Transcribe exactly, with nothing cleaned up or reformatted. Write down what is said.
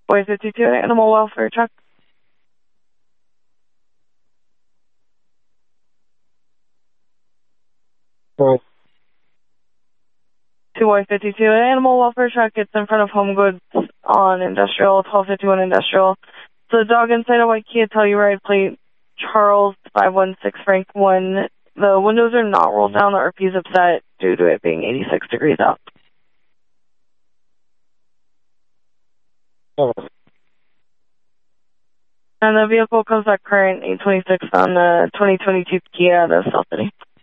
Boy fifty-two, animal welfare truck. Right. two Y fifty-two, an animal welfare truck gets in front of Home Goods on Industrial, twelve fifty-one Industrial. So the dog inside a white Kia Telluride plate, Charles five one six Frank one. The windows are not rolled down. The R P is upset due to it being eighty-six degrees out. Oh. And the vehicle comes at current eight twenty-six on the twenty twenty-two Kia, the South City.